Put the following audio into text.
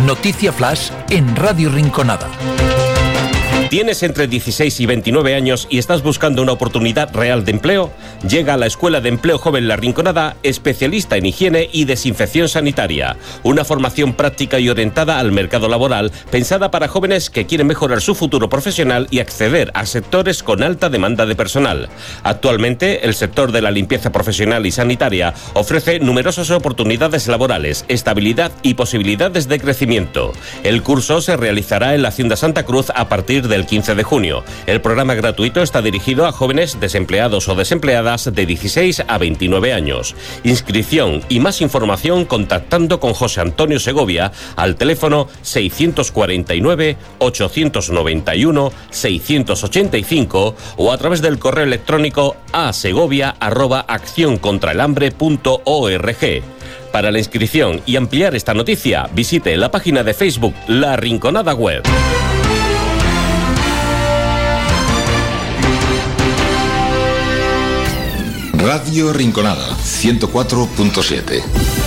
Noticia Flash en Radio Rinconada. ¿Tienes entre 16 y 29 años y estás buscando una oportunidad real de empleo? Llega a la Escuela de Empleo Joven La Rinconada, especialista en higiene y desinfección sanitaria. Una formación práctica y orientada al mercado laboral, pensada para jóvenes que quieren mejorar su futuro profesional y acceder a sectores con alta demanda de personal. Actualmente, el sector de la limpieza profesional y sanitaria ofrece numerosas oportunidades laborales, estabilidad y posibilidades de crecimiento. El curso se realizará en la Hacienda Santa Cruz a partir del 15 de junio. El programa gratuito está dirigido a jóvenes desempleados o desempleadas de 16 a 29 años. Inscripción y más información contactando con José Antonio Segovia al teléfono 649-891-685 o a través del correo electrónico asegovia@accioncontraelhambre.org. Para la inscripción y ampliar esta noticia, visite la página de Facebook La Rinconada Web. Radio Rinconada 104.7.